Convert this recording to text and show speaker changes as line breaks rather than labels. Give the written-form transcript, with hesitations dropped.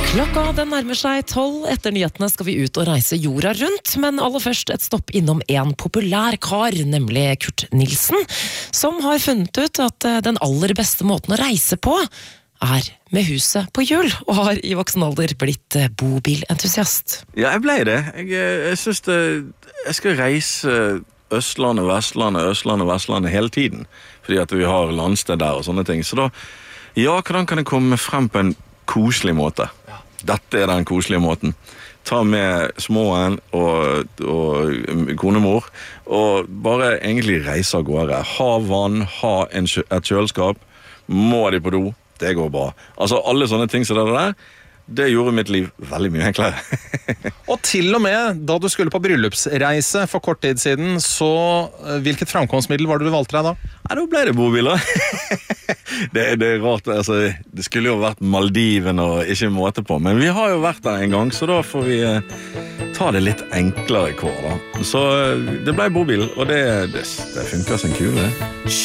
Klokka den nærmer seg 12. Etter nyhetene skal vi ut og reise jorda rundt, men aller først et stopp innom en populær kar, nemlig Kurt Nilsen, som har funnet ut at den aller beste måten å reise på er med huset på hjul, og har i voksen alder blitt bobilentusiast.
Ja, jeg ble det. Jeg synes jeg skal reise Østlandet, Vestlandet hele tiden, fordi at vi har landsted der og sånne ting. Så da, ja, hvordan kan jeg komme frem på en koselig måte? Dette er den koselige måten. Ta med småen og konemor, og bare egentlig reise av gårde. Ha vann, ha et kjøleskap, må de på do, det går bra. Altså alle sånne ting som det der, det gjorde mitt liv veldig mye enklere.
Og til og med da du skulle på bryllupsreise for kort tid siden, så hvilket framkomstmiddel var det du valgte deg da?
Ja, da ble det bobiler. Det er rart, altså, det skulle jo vært Maldiven og ikke måte på, men vi har jo vært der en gang, så da får vi ta det litt enklere kår da. Så det ble bobil, og det funker som en kule.